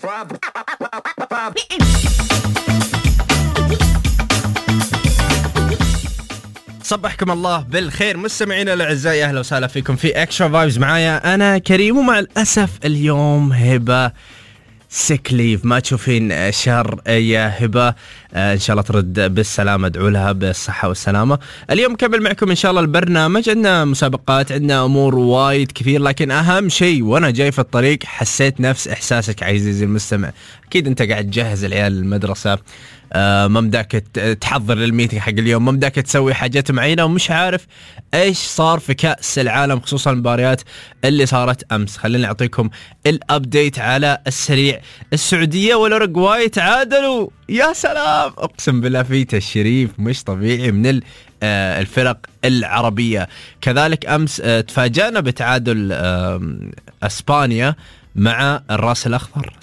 صبحكم الله بالخير مستمعينا الاعزاء، اهلا وسهلا فيكم في اكسترا فايبز. معايا انا كريم، ومع الاسف اليوم هبه سيك ليف. ما تشوفين شر يا هبه، ان شاء الله ترد بالسلامه، ادعو لها بالصحه والسلامه. اليوم كمل معكم ان شاء الله البرنامج، عندنا مسابقات، عندنا امور وايد كثير، لكن اهم شيء وانا جاي في الطريق حسيت نفس احساسك عزيزي المستمع. اكيد انت قاعد تجهز العيال للمدرسه، ما بدك تحضر للميتنج حق اليوم، ما بدك تسوي حاجات معينة ومش عارف ايش صار في كأس العالم، خصوصا المباريات اللي صارت امس. خليني اعطيكم الابديت على السريع. السعودية والاوروغواي تعادلوا، يا سلام، اقسم بالله في تشريف مش طبيعي من الفرق العربية. كذلك امس تفاجأنا بتعادل اسبانيا مع الراس الاخضر